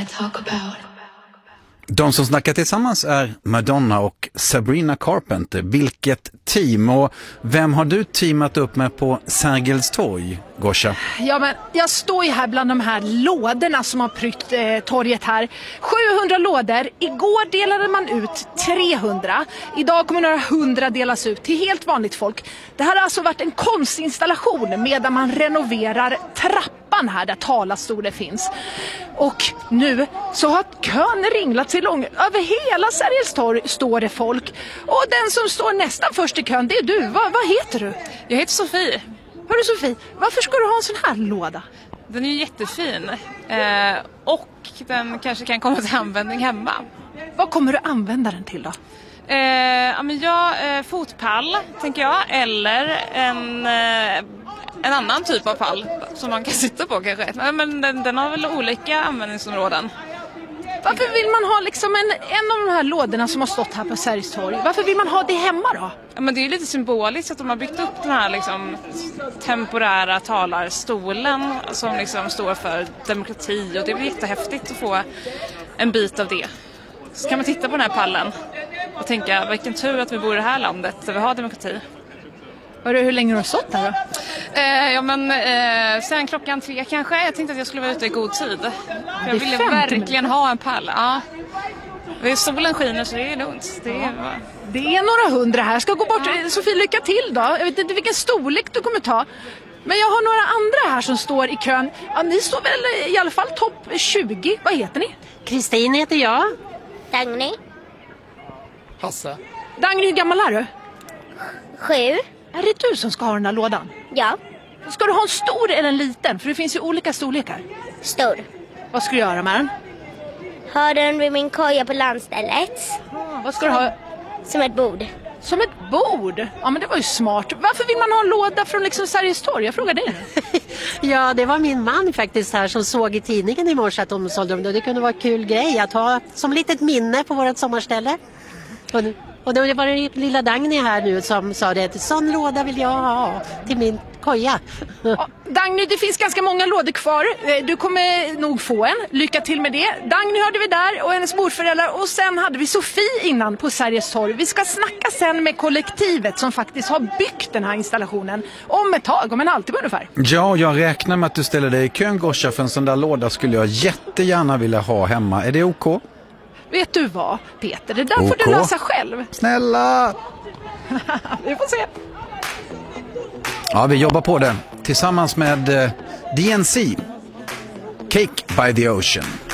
talk about. De som snackar tillsammans är Madonna och Sabrina Carpenter. Vilket team, och vem har du teamat upp med på Sergels torg, Gosha? Ja, men jag står ju här bland de här lådorna som har prytt torget här. 700 lådor. Igår delade man ut 300. Idag kommer några 100 delas ut till helt vanligt folk. Det här har alltså varit en konstinstallation medan man renoverar trappan här där talarstolen finns. Och nu så har kön ringlat sig lång. Över hela Sergels torg står det folk. Och den som står nästan först i kön, det är du. Vad heter du? Jag heter Sofie. Hörru Sofie, varför ska du ha en sån här låda? Den är ju jättefin. Och den kanske kan komma till användning hemma. Vad kommer du använda den till då? Fotpall tänker jag. Eller en annan typ av pall som man kan sitta på kanske. Men den har väl olika användningsområden. Varför vill man ha liksom en av de här lådorna som har stått här på Sergels torg? Varför vill man ha det hemma då? Ja, men det är ju lite symboliskt att de har byggt upp den här liksom temporära talarstolen som liksom står för demokrati, och det blir jättehäftigt att få en bit av det. Så kan man titta på den här pallen och tänka, vilken tur att vi bor i det här landet där vi har demokrati. Hur länge har du stått här då? Sen klockan 3 kanske. Jag tänkte att jag skulle vara ute i god tid. Jag ville verkligen ha en pall. Ja. Solen skiner så det är lugnt. Det är några 100 här. Ska gå bort. Sofie, lycka till då. Jag vet inte vilken storlek du kommer ta. Men jag har några andra här som står i kön. Ja, ni står väl i alla fall topp 20. Vad heter ni? Kristin heter jag. Dagny. Hasse. Dagny, hur gammal är du? 7. Är det du som ska ha den där lådan? Ja. Ska du ha en stor eller en liten? För det finns ju olika storlekar. Stor. Vad ska du göra med den? Ha den vid min koja på landstället. Vad ska du ha? Som ett bord. Som ett bord? Ja, men det var ju smart. Varför vill man ha en låda från liksom Sergels torg? Jag frågar dig. Ja, det var min man faktiskt här som såg i tidningen i morse att de sålde dem. Det kunde vara en kul grej att ha som litet minne på vårt sommarställe. Och det var det lilla Dagny här nu som sa det. Sån låda vill jag ha till min koja. Ja, Dagny, det finns ganska många lådor kvar. Du kommer nog få en. Lycka till med det. Dagny hörde vi där och hennes morföräldrar. Och sen hade vi Sofie innan på Sergels torg. Vi ska snacka sen med kollektivet som faktiskt har byggt den här installationen. Om ett tag, om en halvtimme ungefär. Ja, jag räknar med att du ställer dig i kön, Gosha, för en sån där låda skulle jag jättegärna vilja ha hemma. Är det OK? Vet du vad, Peter? Det där får du lösa själv. Snälla! Vi får se. Ja, vi jobbar på det tillsammans med DNC. Cake by the Ocean.